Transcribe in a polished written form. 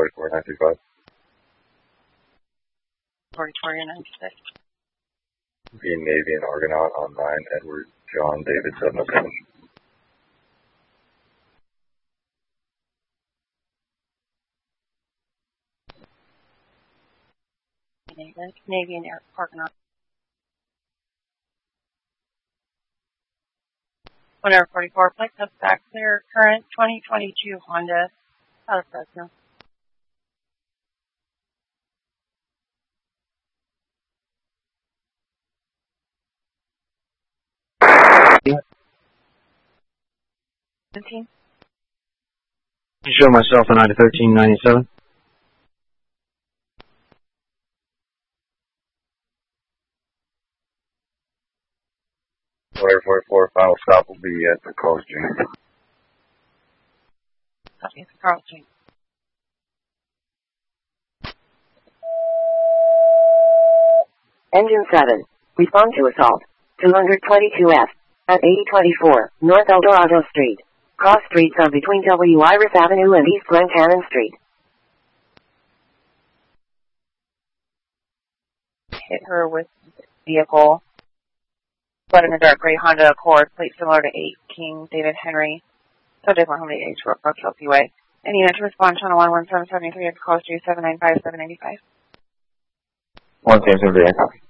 44935. 4496. Being Navy and Argonaut on 9, Edward John David 707. Navy and Argonaut. 144, plate up back clear, current 2022 Honda out of Fresno. Show myself a 1397. Air 44, final stop will be at the Carl Street. Copy, Carl Street. Engine 7. Respond to assault. 222F. At 8024, North El Dorado Street. Cross streets are between W. Iris Avenue and East Glen Cannon Street. Hit her with vehicle. But in a dark gray Honda Accord, plate similar to 8 King David Henry. Subject 108 H. Brook Chelsea Way. Any unit to respond, channel 11773 at the call street 795 795. 1 Samson,